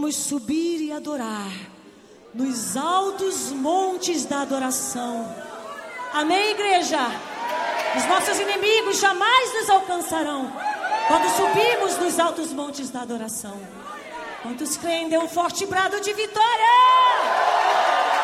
Vamos subir e adorar nos altos montes da adoração. Amém, igreja? Os nossos inimigos jamais nos alcançarão quando subirmos nos altos montes da adoração. Quantos creem, dê um forte brado de vitória!